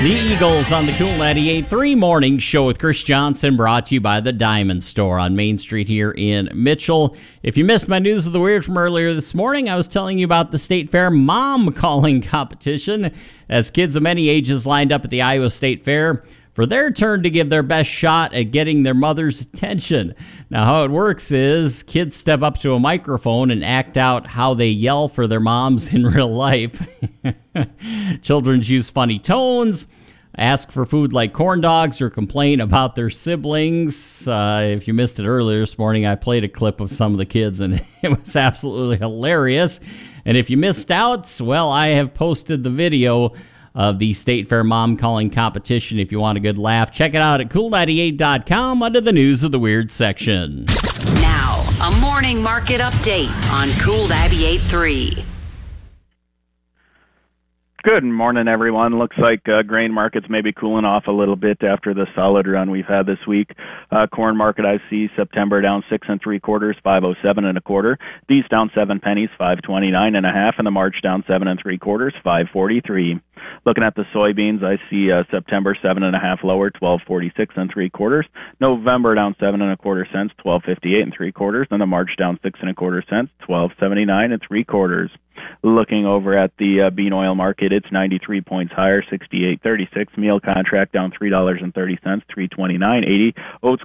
The Eagles on the Cool 98.3 Morning Show with Chris Johnson, brought to you by the Diamond Store on Main Street here in Mitchell. If you missed my News of the Weird from earlier this morning, I was telling you about the State Fair mom calling competition as kids of many ages lined up at the Iowa State Fair for their turn to give their best shot at getting their mother's attention. Now, how it works is kids step up to a microphone and act out how they yell for their moms in real life. Children use funny tones, ask for food like corn dogs, or complain about their siblings. If you missed it earlier this morning, I played a clip of some of the kids, and it was absolutely hilarious. And if you missed out, well, I have posted the video of the State Fair mom calling competition if you want a good laugh. Check it out at cool98.com under the News of the Weird section. Now, a morning market update on Cool 98.3. Good morning, everyone. Looks like grain markets may be cooling off a little bit after the solid run we've had this week. Corn market, I see September down 6 3/4, 507 1/4. These down 7 pennies, 529 1/2, and the March down 7 3/4, 543. Looking at the soybeans, I see September 7 1/2 lower, 1246 3/4. November down 7 1/4 cents, 1258 3/4, and the March down 6 1/4 cents, 1279 3/4. Looking over at the bean oil market, it's 93 points higher, 68.36. Meal contract down $3.30, 329.80. Oats